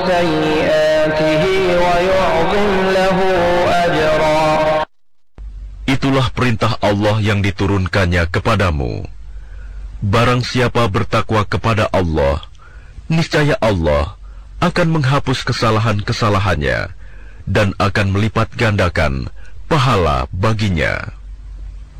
سيئاته ويعظم له أجرا. Itulah perintah Allah yang diturunkannya kepadamu. Barang siapa bertakwa kepada Allah, niscaya Allah akan menghapus kesalahan-kesalahannya dan akan melipat gandakan pahala baginya.